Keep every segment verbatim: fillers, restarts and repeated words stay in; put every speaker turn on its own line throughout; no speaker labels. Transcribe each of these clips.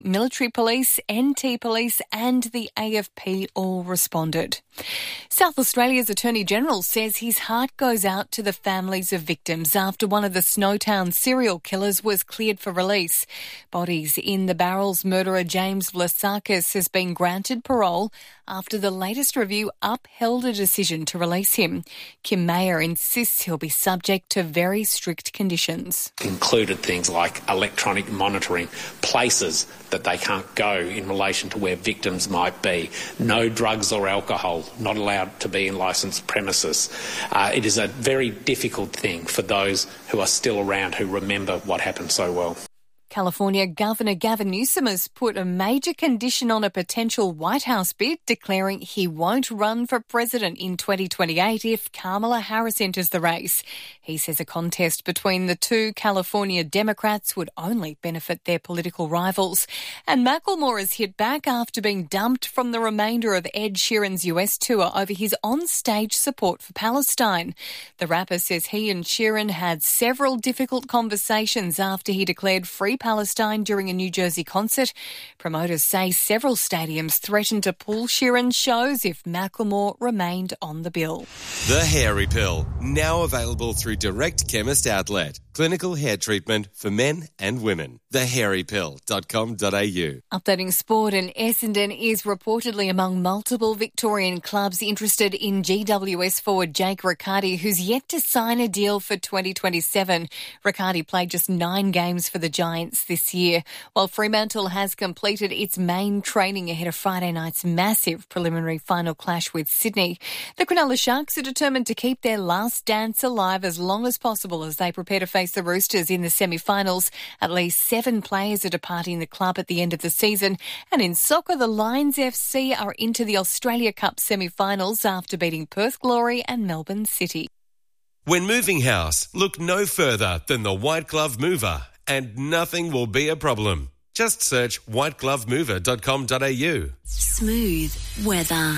military police, N T police and the A F P all responded. South Australia's Attorney-General says his heart goes out to the families of victims after one of the Snowtown serial killers was cleared for release. Bodies in the Barrels murderer James Vlasakis has been granted parole after the latest review upheld a decision to release him. Kim Mayer insists he'll be subject to very strict conditions.
Included things like electronic monitoring, places that they can't go in relation to where victims might be, no drugs or alcohol, not allowed to be in licensed premises. Uh, it is a very difficult thing for those who are still around who remember what happened so well.
California Governor Gavin Newsom has put a major condition on a potential White House bid, declaring he won't run for president in twenty twenty-eight if Kamala Harris enters the race. He says a contest between the two California Democrats would only benefit their political rivals. And Macklemore has hit back after being dumped from the remainder of Ed Sheeran's U S tour over his on-stage support for Palestine. The rapper says he and Sheeran had several difficult conversations after he declared free Palestine during a New Jersey concert. Promoters say several stadiums threatened to pull Sheeran's shows if Macklemore remained on the bill.
The Hairy Pill, now available through Direct Chemist Outlet. Clinical hair treatment for men and women. the hairy pill dot com dot a u.
Updating sport, and Essendon is reportedly among multiple Victorian clubs interested in G W S forward Jake Riccardi, who's yet to sign a deal for twenty twenty-seven. Riccardi played just nine games for the Giants this year, while Fremantle has completed its main training ahead of Friday night's massive preliminary final clash with Sydney. The Cronulla Sharks are determined to keep their last dance alive as long as possible as they prepare to face the Roosters in the semi-finals. At least seven players are departing the club at the end of the season. And in soccer, the Lions F C are into the Australia Cup semi-finals after beating Perth Glory and Melbourne City.
When moving house, look no further than the White Glove Mover, and nothing will be a problem. Just search white glove mover dot com dot a u.
Smooth weather.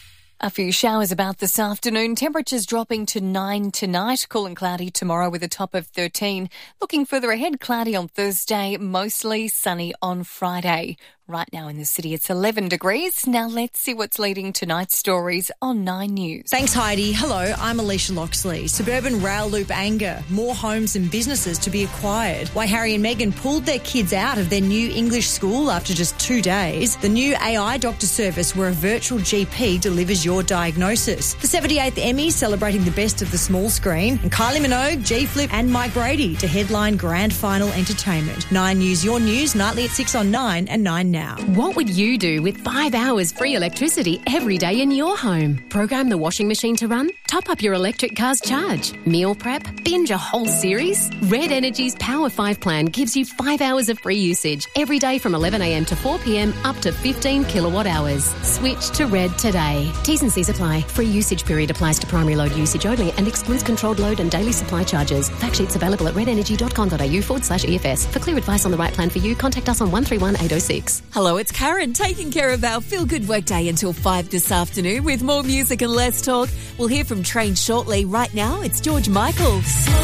A few showers about this afternoon. Temperatures dropping to nine tonight. Cool and cloudy tomorrow with a top of thirteen. Looking further ahead, cloudy on Thursday, mostly sunny on Friday. Right now in the city, it's eleven degrees. Now let's see what's leading tonight's stories on Nine News.
Thanks, Heidi. Hello, I'm Alicia Loxley. Suburban rail loop anger. More homes and businesses to be acquired. Why Harry and Meghan pulled their kids out of their new English school after just two days. The new A I doctor service where a virtual G P delivers your diagnosis. The seventy-eighth Emmys celebrating the best of the small screen. And Kylie Minogue, G-Flip and Mike Brady to headline grand final entertainment. Nine News, your news, nightly at six on nine and nine now.
What would you do with five hours free electricity every day in your home? Program the washing machine to run? Top up your electric car's charge? Meal prep? Binge a whole series? Red Energy's Power five plan gives you five hours of free usage every day from eleven a m to four p m up to fifteen kilowatt hours. Switch to Red today. T's and C's apply. Free usage period applies to primary load usage only and excludes controlled load and daily supply charges. Fact sheets available at red energy dot com dot a u forward slash E F S. For clear advice on the right plan for you, contact us on one three one eight oh six.
Hello, it's Karen, taking care of our feel-good workday until five this afternoon with more music and less talk. We'll hear from Train shortly. Right now, it's George Michael.